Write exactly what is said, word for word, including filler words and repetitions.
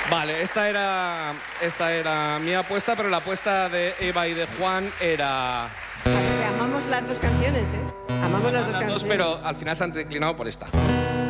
Vale, esta era, esta era mi apuesta, pero la apuesta de Eva y de Juan era... Amamos las dos canciones, ¿eh? Amamos las dos Las canciones. dos, pero al final se han declinado por esta.